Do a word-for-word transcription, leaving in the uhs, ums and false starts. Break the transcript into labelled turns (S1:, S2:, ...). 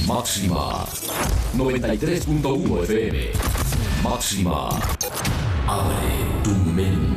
S1: Máxima noventa y tres punto uno F M. Máxima. Abre tu mente.